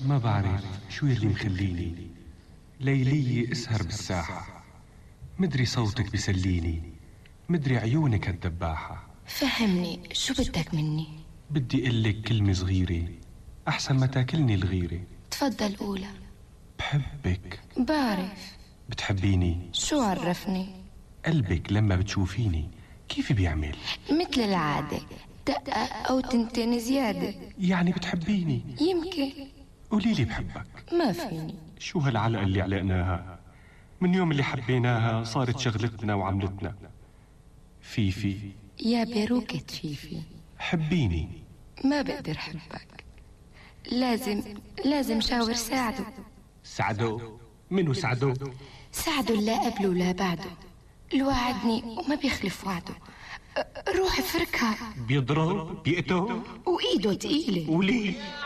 ما بعرف شو يلي مخليني ليلي اسهر بالساحة. مدري صوتك بسليني، مدري عيونك هالدباحة. فهمني شو بدك مني؟ بدي قلك كلمة صغيرة أحسن ما تاكلني الغيرة. تفضل قولها. بحبك. بعرف. بتحبيني؟ شو عرفني؟ قلبك لما بتشوفيني كيف بيعمل؟ مثل العادة، دقة أو تنتين زيادة. يعني بتحبيني؟ يمكن. قوليلي بحبك. ما فيني. شو هالعلقة اللي علقناها؟ من يوم اللي حبيناها صارت شغلتنا وعملتنا. فيفي يا بيروكة فيفي، حبيني. ما بقدر حبك. لازم شاور ساعده. سعدو؟ منو سعدو؟ ساعده لا قبله ولا بعده، الوعدني وما بيخلف وعده. روح فركها. بيضرب بيقتل وإيده تقيلة. وليه؟